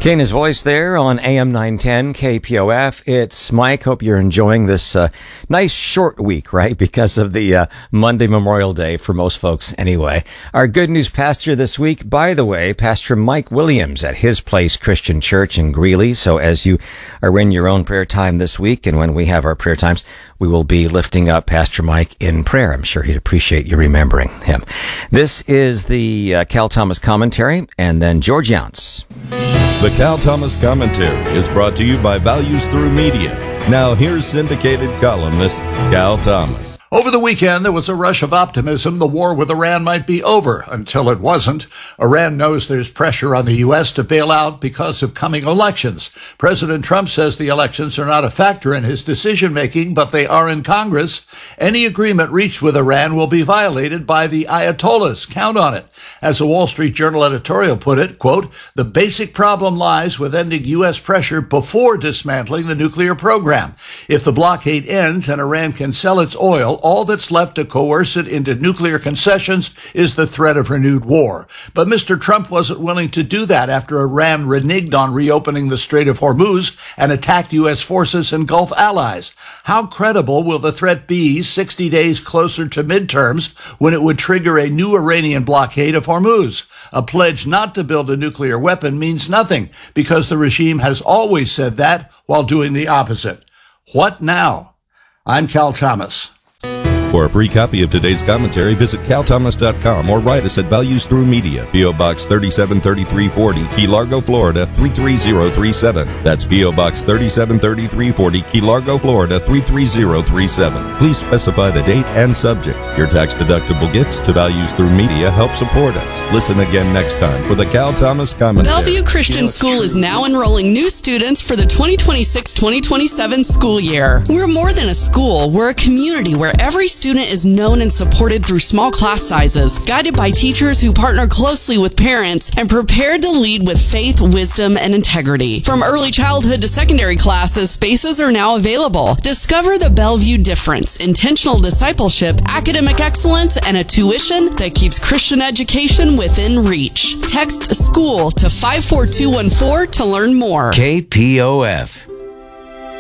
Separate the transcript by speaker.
Speaker 1: Kana's voice there on AM 910 KPOF. It's Mike. Hope you're enjoying this nice short week, right? Because of the Monday Memorial Day for most folks anyway. Our good news pastor this week, by the way, Pastor Mike Williams at His Place Christian Church in Greeley. So as you are in your own prayer time this week, and when we have our prayer times, we will be lifting up Pastor Mike in prayer. I'm sure he'd appreciate you remembering him. This is the Cal Thomas Commentary, and then George Younce.
Speaker 2: The Cal Thomas Commentary is brought to you by Values Through Media. Now here's syndicated columnist Cal Thomas.
Speaker 3: Over the weekend, there was a rush of optimism the war with Iran might be over, until it wasn't. Iran knows there's pressure on the U.S. to bail out because of coming elections. President Trump says the elections are not a factor in his decision-making, but they are in Congress. Any agreement reached with Iran will be violated by the Ayatollahs. Count on it. As a Wall Street Journal editorial put it, quote, the basic problem lies with ending U.S. pressure before dismantling the nuclear program. If the blockade ends and Iran can sell its oil, all that's left to coerce it into nuclear concessions is the threat of renewed war. But Mr. Trump wasn't willing to do that after Iran reneged on reopening the Strait of Hormuz and attacked U.S. forces and Gulf allies. How credible will the threat be 60 days closer to midterms when it would trigger a new Iranian blockade of Hormuz? A pledge not to build a nuclear weapon means nothing because the regime has always said that while doing the opposite. What now? I'm Cal Thomas.
Speaker 2: For a free copy of today's commentary, visit calthomas.com or write us at Values Through Media, P.O. Box 373340, Key Largo, Florida 33037. That's P.O. Box 373340, Key Largo, Florida 33037. Please specify the date and subject. Your tax-deductible gifts to Values Through Media help support us. Listen again next time for the Cal Thomas Commentary.
Speaker 4: Bellevue Christian School is now enrolling new students for the 2026-2027 school year. We're more than a school. We're a community where every student is known and supported through small class sizes, guided by teachers who partner closely with parents and prepared to lead with faith, wisdom, and integrity. From early childhood to secondary classes, spaces are now available. Discover the Bellevue difference: intentional discipleship, academic excellence, and a tuition that keeps Christian education within reach. Text SCHOOL to 54214 to learn more.
Speaker 1: KPOF.